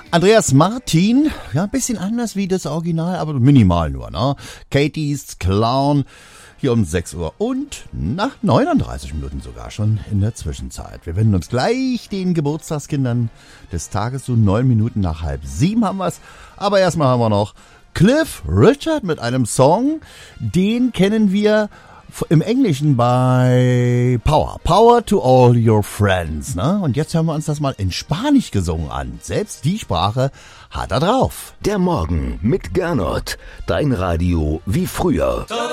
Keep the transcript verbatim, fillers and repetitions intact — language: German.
Andreas Martin, ja, ein bisschen anders wie das Original, aber minimal nur, ne? Katie's Clown, hier um sechs Uhr und nach neununddreißig Minuten sogar schon in der Zwischenzeit. Wir wenden uns gleich den Geburtstagskindern des Tages zu. Neun Minuten nach halb sieben haben wir's. Aber erstmal haben wir noch Cliff Richard mit einem Song, den kennen wir im Englischen bei Power. Power to all your friends. Ne? Und jetzt hören wir uns das mal in Spanisch gesungen an. Selbst die Sprache hat er drauf. Der Morgen mit Gernot. Dein Radio wie früher.